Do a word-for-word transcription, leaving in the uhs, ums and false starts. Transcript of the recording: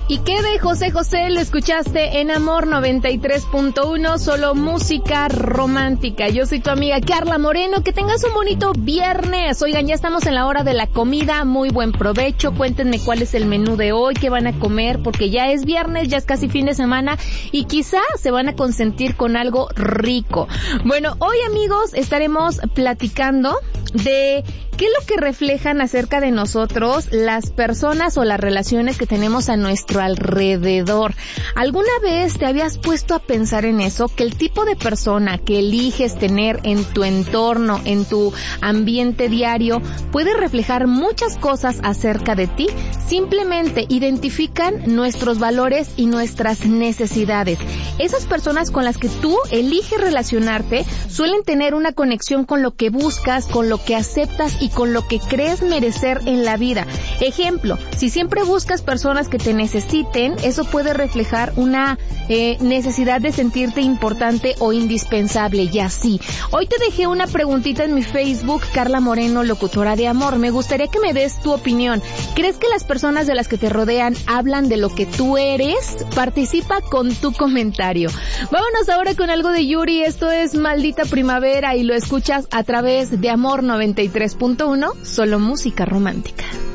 ¿Y qué de José José? Lo escuchaste en Amor noventa y tres punto uno, solo música romántica. Yo soy tu amiga Carla Moreno, que tengas un bonito viernes. Oigan, ya estamos en la hora de la comida, muy buen provecho. Cuéntenme cuál es el menú de hoy, qué van a comer, porque ya es viernes, ya es casi fin de semana y quizá se van a consentir con algo rico. Bueno, hoy amigos estaremos platicando de qué es lo que reflejan acerca de nosotros las personas o las relaciones que tenemos a nuestro alrededor. ¿Alguna vez te habías puesto a pensar en eso? Que el tipo de persona que eliges tener en tu entorno, en tu ambiente diario, puede reflejar muchas cosas acerca de ti. Simplemente identifican nuestros valores y nuestras necesidades. Esas personas con las que tú eliges relacionarte suelen tener una conexión con lo que buscas, con lo que aceptas y con lo que crees merecer en la vida. Ejemplo, si siempre buscas personas que te necesiten, eso puede reflejar una eh, necesidad de sentirte importante o indispensable, y así. Hoy te dejé una preguntita en mi Facebook, Carla Moreno, locutora de amor. Me gustaría que me des tu opinión. ¿Crees que las personas de las que te rodean hablan de lo que tú eres? Participa con tu comentario. Vámonos ahora con algo de Yuri. Esto es Maldita Primavera y lo escuchas a través de Amor noventa y tres punto uno, solo música romántica.